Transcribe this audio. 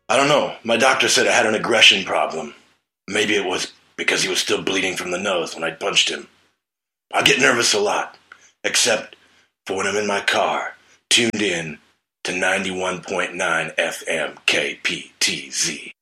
I don't know. My doctor said I had an aggression problem. Maybe it was because he was still bleeding from the nose when I punched him. I get nervous a lot, except for when I'm in my car, tuned in to 91.9 FM KPTZ.